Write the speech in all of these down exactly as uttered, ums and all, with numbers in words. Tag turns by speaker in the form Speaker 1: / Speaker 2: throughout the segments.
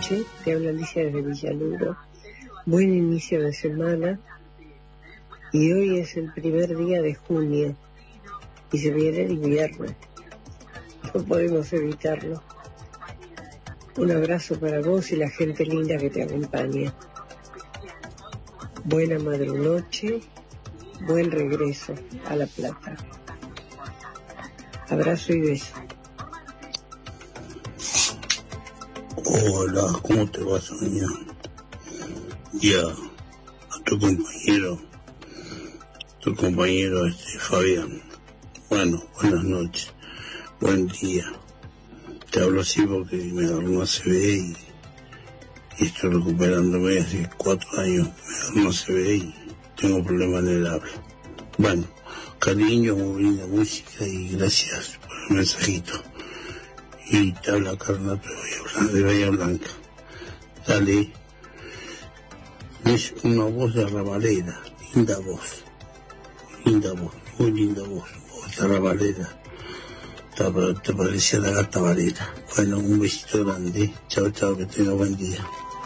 Speaker 1: noche, te habla Alicia desde Villaluro. Buen inicio de semana y hoy es el primer día de junio y se viene el invierno. No podemos evitarlo. Un abrazo para vos y la gente linda que te acompaña. Buena madrunoche, buen regreso a La Plata. Abrazo y beso.
Speaker 2: Hola, ¿cómo te va, Sonia? Ya, a tu compañero, tu compañero este Fabián. Bueno, buenas noches, buen día. Te hablo así porque me agarró una C B y, y estoy recuperándome hace cuatro años. Me agarró una C B y tengo problemas en el habla. Bueno, cariño, muy linda música y gracias por el mensajito. Y te habla Carnato de Bahía Blanca. Dale. Es una voz de rabalera, linda voz. Linda voz, muy linda voz. Voz de rabalera. Te, te parecía la gata Valera. Bueno, un besito grande. Chao, chao, que tenga buen día.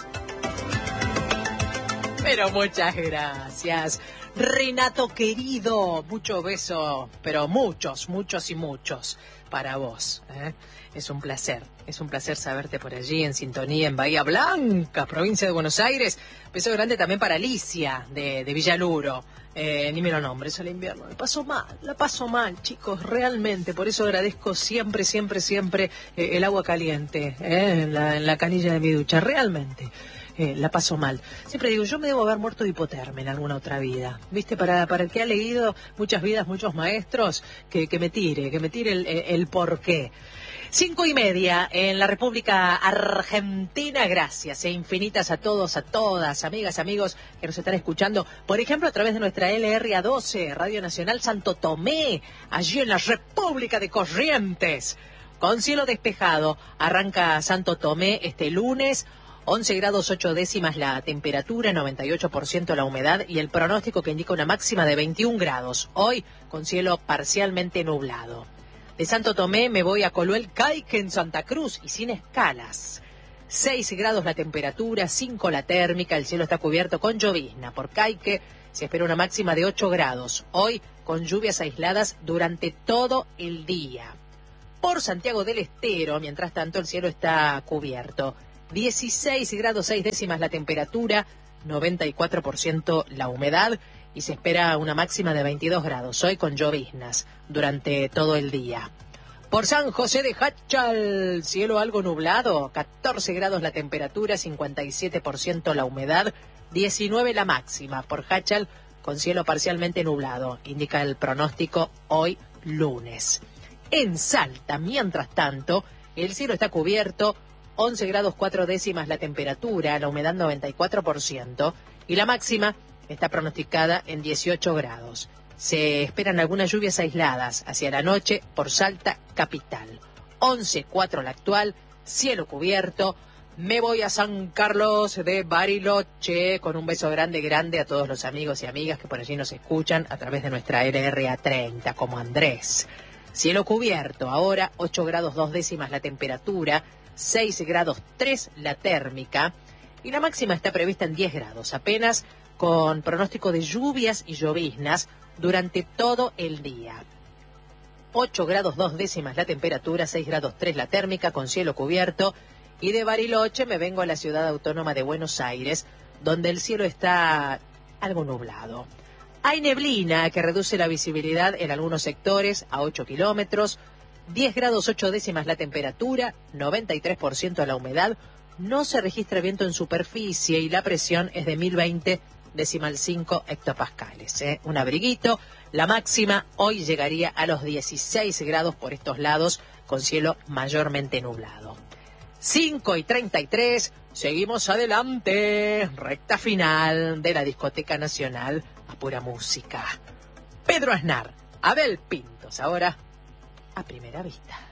Speaker 3: Pero muchas gracias. Renato querido, mucho beso, pero muchos, muchos y muchos para vos. ¿eh? Es un placer, es un placer saberte por allí en sintonía en Bahía Blanca, provincia de Buenos Aires. Beso grande también para Alicia de, de Villaluro. Eh, ni me lo nombres al invierno. La paso mal, la paso mal, chicos, realmente. Por eso agradezco siempre, siempre, siempre eh, el agua caliente eh, en, la, en la canilla de mi ducha, realmente. Eh, la paso mal. Siempre digo, yo me debo haber muerto de hipotermia en alguna otra vida. ¿Viste? Para, para el que ha leído muchas vidas, muchos maestros, que, que me tire, que me tire el, el, el porqué. Cinco y media en la República Argentina. Gracias e infinitas a todos, a todas, amigas, amigos que nos están escuchando. Por ejemplo, a través de nuestra L R A doce, Radio Nacional Santo Tomé, allí en la República de Corrientes. Con cielo despejado, arranca Santo Tomé este lunes. once grados ocho décimas la temperatura, noventa y ocho por ciento la humedad y el pronóstico que indica una máxima de veintiún grados. Hoy con cielo parcialmente nublado. De Santo Tomé me voy a Coluel Caique en Santa Cruz y sin escalas. seis grados la temperatura, cinco la térmica, el cielo está cubierto con llovizna. Por Caique se espera una máxima de ocho grados. Hoy con lluvias aisladas durante todo el día. Por Santiago del Estero, mientras tanto, el cielo está cubierto. dieciséis grados seis décimas la temperatura, noventa y cuatro por ciento la humedad y se espera una máxima de veintidós grados, hoy con lloviznas durante todo el día. Por San José de Hachal, cielo algo nublado, catorce grados la temperatura, cincuenta y siete por ciento la humedad, diecinueve la máxima. Por Hachal, con cielo parcialmente nublado, indica el pronóstico hoy lunes. En Salta, mientras tanto, el cielo está cubierto, once grados cuatro décimas la temperatura, la humedad noventa y cuatro por ciento y la máxima está pronosticada en dieciocho grados. Se esperan algunas lluvias aisladas hacia la noche por Salta capital. once cuatro la actual, cielo cubierto. Me voy a San Carlos de Bariloche con un beso grande, grande a todos los amigos y amigas que por allí nos escuchan a través de nuestra L R A treinta, como Andrés. Cielo cubierto, ahora ocho grados dos décimas la temperatura, seis grados tres la térmica y la máxima está prevista en diez grados, apenas con pronóstico de lluvias y lloviznas durante todo el día. ocho grados dos décimas la temperatura, seis grados tres la térmica con cielo cubierto y de Bariloche me vengo a la ciudad autónoma de Buenos Aires donde el cielo está algo nublado. Hay neblina que reduce la visibilidad en algunos sectores a ocho kilómetros, diez grados ocho décimas la temperatura, noventa y tres por ciento la humedad, no se registra viento en superficie y la presión es de mil veinte decimal cinco hectopascales. ¿eh? Un abriguito, la máxima hoy llegaría a los dieciséis grados por estos lados con cielo mayormente nublado. cinco y treinta y tres, seguimos adelante, recta final de la Discoteca Nacional a pura música. Pedro Aznar, Abel Pintos, ahora a primera vista.